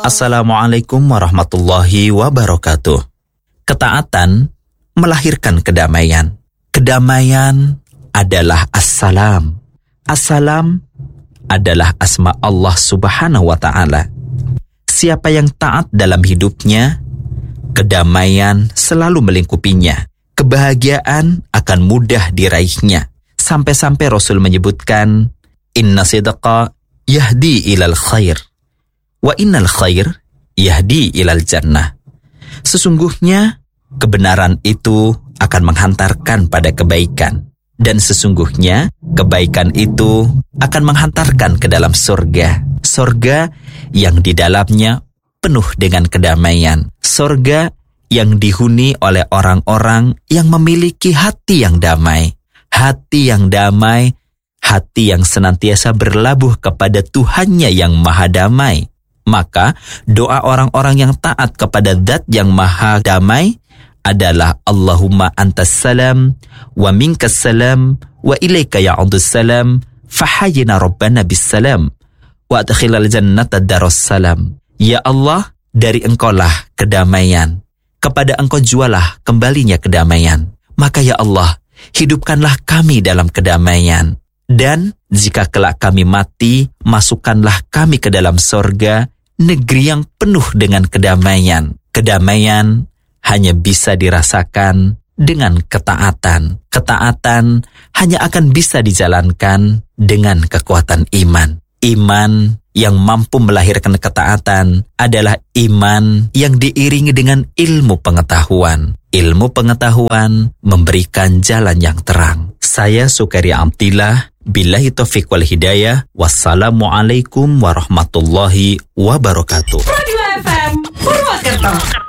Assalamualaikum warahmatullahi wabarakatuh. Ketaatan melahirkan kedamaian. Kedamaian adalah assalam. Assalam adalah asma Allah Subhanahu wa ta'ala. Siapa yang taat dalam hidupnya, kedamaian selalu melingkupinya. Kebahagiaan akan mudah diraihnya. Sampai-sampai Rasul menyebutkan, Inna sidqa yahdi ilal khair, wa innal khair yahdi ilal jannah. Sesungguhnya kebenaran itu akan menghantarkan pada kebaikan, dan sesungguhnya kebaikan itu akan menghantarkan ke dalam surga. Surga yang di dalamnya penuh dengan kedamaian. Surga yang dihuni oleh orang-orang yang memiliki hati yang damai. Hati yang damai, hati yang senantiasa berlabuh kepada Tuhannya yang maha damai. Maka doa orang-orang yang taat kepada Zat yang maha damai adalah Allahumma antas salam wa minkas salam wa ilaika ya'udus salam fahayyina rabbana bis salam wa adkhilal jannata darussalam. Ya Allah, dari Engkaulah kedamaian, kepada Engkau jualah kembalinya kedamaian. Maka ya Allah, hidupkanlah kami dalam kedamaian, dan jika kelak kami mati, masukkanlah kami ke dalam sorga, negeri yang penuh dengan kedamaian. Kedamaian hanya bisa dirasakan dengan ketaatan. Ketaatan hanya akan bisa dijalankan dengan kekuatan iman. Iman yang mampu melahirkan ketaatan adalah iman yang diiringi dengan ilmu pengetahuan. Ilmu pengetahuan memberikan jalan yang terang. Saya Sukari Amtillah, billahi taufiq wal hidayah. Wassalamualaikum warahmatullahi wabarakatuh. Radio FM Purwokerto.